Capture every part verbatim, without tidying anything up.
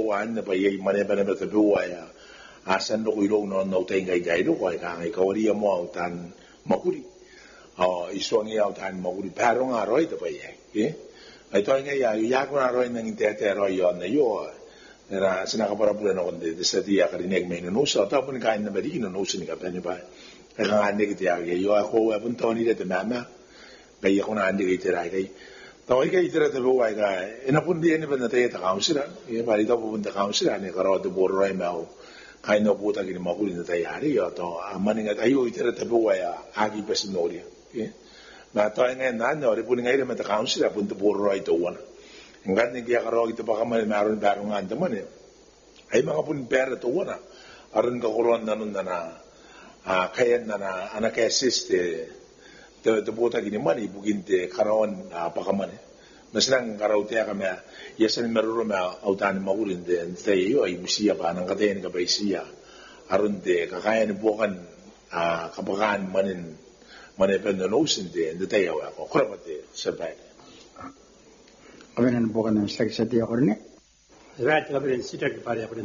wan na pa yai mane pa na ba tabu ya asan do kuilo no no te ngai ngai do ko ka ngai ko ri mo au tan makuri o iso ngi au tan makuri parong a roi te pa yai ke ai to ngai ya ya ko na roi nang te te roi yo na yo era sina ka para pula no de de sati ya ka ni nek me no so ta pun ka na ba di no no sini ka pa ni ba ka nga ande ki te ya ke yo ko wa pun to ni de te mama ga ya ko na ande ki te rai kai tawai kai tira te bo ai ga ena pun di ene bana te ta kausira e bari to pun ta kausira ne karo te bo roi mau kai no puta ki ma kuli te yari yo to amani ga ayo tira te bo ai a ki pesinoria e na to ene na no re pun ngai re ta kausira pun te bo roi to wana ngan ni ki karo ki te pa kamane maron baru ngan te mane ai mga pun per to wana aron ka koron na nun na a kayen na ana ka assiste te te bota gini mani bugin te karon apa kamane maslang karau te kame yasan meruro ma autan magurin de te yo ai musia ba nang kate ni ka baisia aron te kakaya ni bukan a kapakan manin mane pendo no sinde de te yo ko krapate sabai abenan bukan ng seksati ako rin rat ka ben sita ki pare ako rin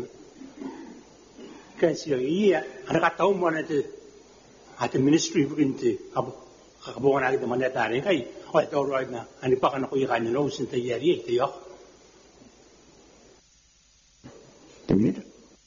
kasi iya ana ka taw mo na te at ministry bugin te abo kakabungan natin naman na tayo kay o ito right na ano pa ka na kuya kanina no sinta yari ito yok tumit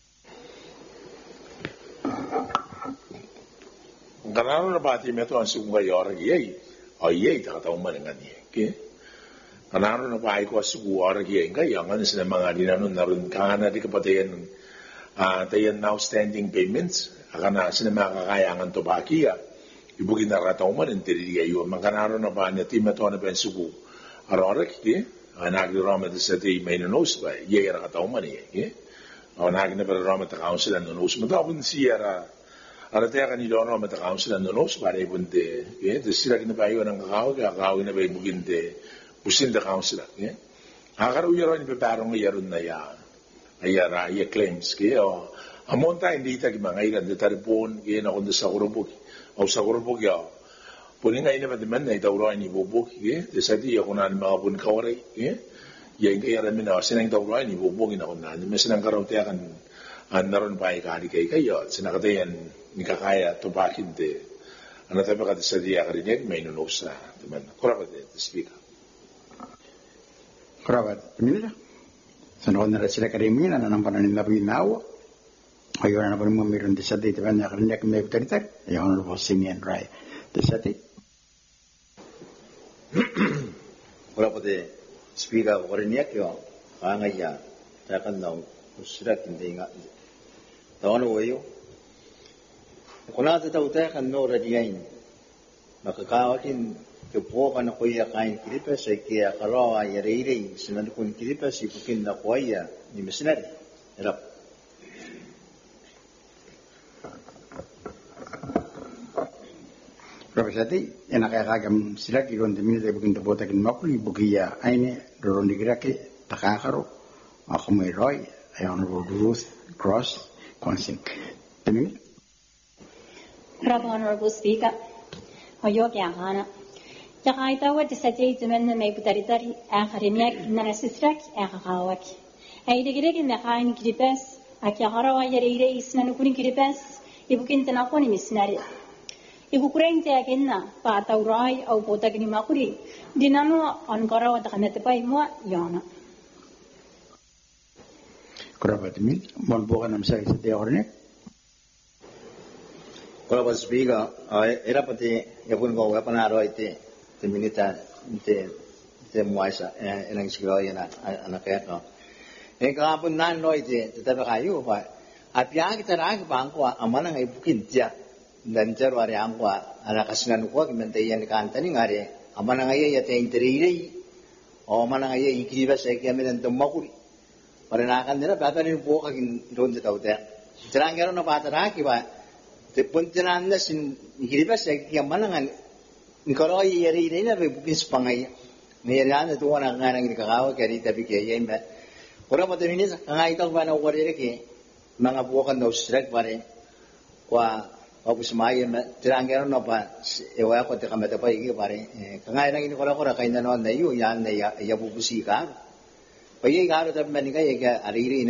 ganano na pati meto ang sugunga yora giyay o yay takataw man nga niya ke ganano na pa ko sugunga yora giyay nga yung ano sila mga dinanon na rin kanga na di kapatayan tayan na outstanding payments akana sila makakayangan to bakiya ibugin na rataw man en tiri ayo manganaro na ba na tima to na ben sugu arora ki anag ni rama de sati may nos ba ye ra rataw man ye ke anag na ba rama ta council an nos mo da bun siara ara te ka ni do rama ta council an nos ba re bun de ke de sira ki na ba yo nang kaw ka kaw na ba ibugin de busin de council ke agaru yero ni ba barong yero na ya ayara ye claims ke o amonta hindi ta ki mangai de tarpon ke na kon de sa grupo au saguro po kya puning ay naman naman na itawro ni bubuk ye de sati ya kunan mga pun kawari ye ya ingay aram na sinang itawro ni bubuk ina kunan may sinang karaw tiya kan naron pa ay kari kay kayo sinakatayan ni kakaya tubakin de ano tayo ka de sati ya karinig may nunos na naman kurabat de speaker kurabat minira sanakon na sila karimina na nang pananin na binawa ayun na pun meron di sati te banya karinig may putaritak ayun na po sinian rai di sati kurabat de speaker karinig yo angaya takan na usira kindi nga tawano wayo kuna ta tawta kan no radiyain makakawatin tupo ka na kuya kain kilipa sa kaya karawa yare-ire sinanukun kilipa si pukin na kuya ni mesinari erap Profesati ena kaya kagam sila ki ron demini de bukin tabota kin makuli bukiya aine doron digira ke takakaro ako may roy ayon Ruth Cross Consing demini Honorable Speaker hoyo kya hana jakaita wa tisati tumen me butaritari akharinek narasistrak akhawak ay digire kin nakain kiripes akyahara wa yare isnan kunin kiripes ibukin tanakoni misnari ibu kurang saya kena pak taurai au potak ni makuri dinano ankara wa takana tepai mo yana kurabat min mon bokan am sai sete orne kurabat speaker era pati yapun ko wa panaro ite te minita te te muaisa enang siguro yana anak ya ko e kapun nan no ite tetapi kayu pa apya kita rak bangko amana ngai bukin dia dan cerwari angwa anak kasinan ko kimentayan kantani ngare amana ngai ya te interire o mana ngai ikriba se kemiren tumakuri paranakan dira patanin po kakin don de tawte terangero no patara ki ba te puntinan na sin ikriba se kemana ngan ngoro yeri ire na be bukis pangai nerian to wana ngana ngi kakawa kari tapi ke yemba ora mo te minis ngai to ba na wari ke mga bukan no strek pare kwa Aku semai terangkan apa ewa aku tekan betul apa ini pare. Kengai nang ini kalau orang kain dan orang nayu yang naya ya bubusi kan. Pagi kalau tapi mereka ya hari ini